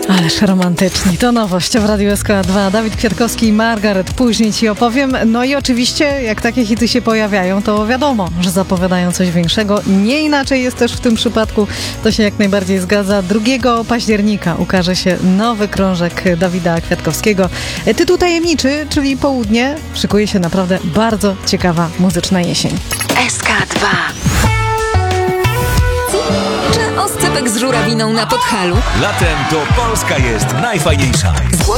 Ależ romantyczni. To nowość w Radiu SK2. Dawid Kwiatkowski i Margaret. Później ci opowiem. No i oczywiście, jak takie hity się pojawiają, to wiadomo, że zapowiadają coś większego. Nie inaczej jest też w tym przypadku. To się jak najbardziej zgadza. 2 października ukaże się nowy krążek Dawida Kwiatkowskiego. Tytuł tajemniczy, czyli Południe. Szykuje się naprawdę bardzo ciekawa muzyczna jesień. SK2. Czy oscypek z żurawiną na Podhalu? Latem to Polska jest najfajniejsza.